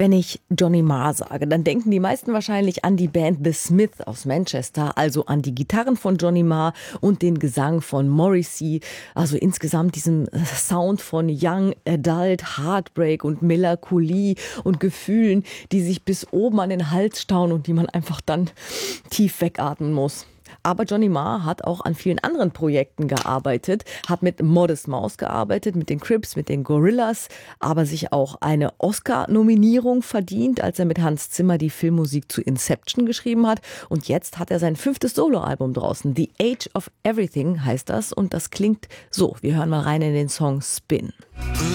Wenn ich Johnny Marr sage, dann denken die meisten wahrscheinlich an die Band The Smiths aus Manchester, also an die Gitarren von Johnny Marr und den Gesang von Morrissey. Also insgesamt diesen Sound von Young Adult, Heartbreak und Melancholie und Gefühlen, die sich bis oben an den Hals stauen und die man einfach dann tief wegatmen muss. Aber Johnny Marr hat auch an vielen anderen Projekten gearbeitet, hat mit Modest Mouse gearbeitet, mit den Crips, mit den Gorillas, aber sich auch eine Oscar-Nominierung verdient, als er mit Hans Zimmer die Filmmusik zu Inception geschrieben hat. Und jetzt hat er sein 5. Soloalbum draußen. The Age of Everything heißt das und das klingt so. Wir hören mal rein in den Song Spin.